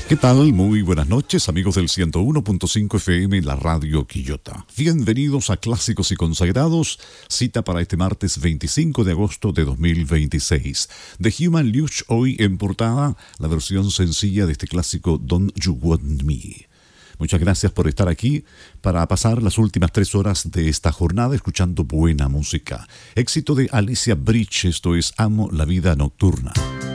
¿Qué tal? Muy buenas noches, amigos del 101.5 FM, la radio Quillota. Bienvenidos a Clásicos y Consagrados, cita para este martes 25 de agosto de 2026. The Human Leash, hoy en portada, la versión sencilla de este clásico Don't You Want Me. Muchas gracias por estar aquí para pasar las últimas 3 horas de esta jornada escuchando buena música. Éxito de Alicia Bridge, esto es Amo la Vida Nocturna.